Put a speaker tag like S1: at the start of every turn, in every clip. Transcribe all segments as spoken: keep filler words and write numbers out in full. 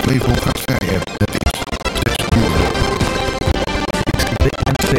S1: Flevo gaat vrijen. Het is zes uur.
S2: D N C.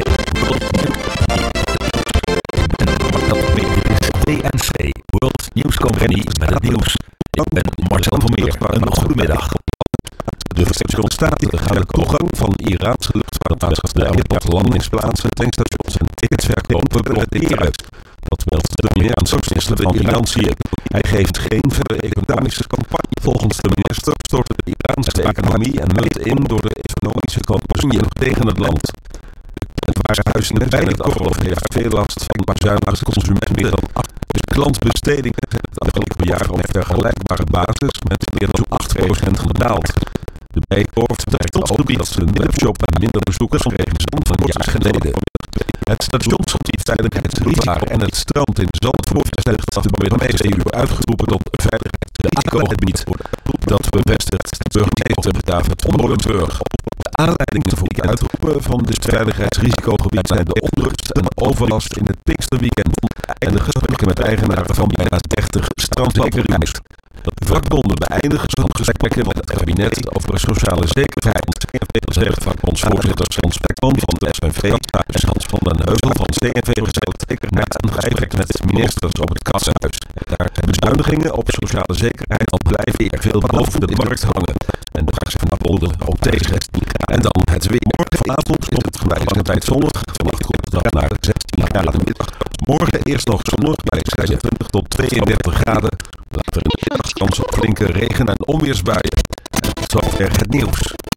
S2: D N C World News Company met het nieuws. Ik ben Marcel van Meer. Een goedemiddag. De Verenigde Staten gaan de toegang van Iraanse luchtvaartmaatschappijen tot landingsplaatsen, tankstations en tickets verkopen blokkeren. Dat meldt de Amerikaanse minister van Financiën. Hij geeft geen verdere economische campagne. Volgens de minister stort de Iraanse economie en munt in door de economische campagne tegen het land. Het warenhuizingen zijn het afgelopen jaar veel last van bezuinigde consumenten. De klantbestedingen zijn het afgelopen jaar op vergelijkbare basis met meer dan acht procent gedaald. De Bijenkorf vertelt ook dat ze een webshop en minder bezoekers kregen dan van een jaar geleden. Het stationsgebied veiligheidsrisico en het strand in Zandvoort zegt dat de burgemeester E U uitgeroepen tot veiligheidsrisicogebied. Dat bevestigt burgemeester David Molenburg. De aanleidingen voor het uitroepen van dit veiligheidsrisicogebied zijn de onrust en overlast in het Pinksterweekend en de gesprekken met eigenaren van bijna dertig strandwekeries. De vakbonden beëindigen zo'n gesprekken met het kabinet over sociale zekerheid. Zegt vakbondsvoorzitter Hans Beckman van de S N V en Hans van den Heuvel van C N V gesteld na een gesprek met de ministers op het Katshuis. Daar zijn bezuinigingen op sociale zekerheid al blijven er veel boven de markt hangen. En de prijs van Apolde ook tegen. En dan het weer. Morgenavond is het geleidelijk tijd zonnig. Vannacht komt het dan naar zestien graden middag. Morgen eerst nog zonnig bij zesenentwintig tot tweeëndertig graden. Later in de middag kans op flinke regen- en onweersbuien. En tot zover het nieuws.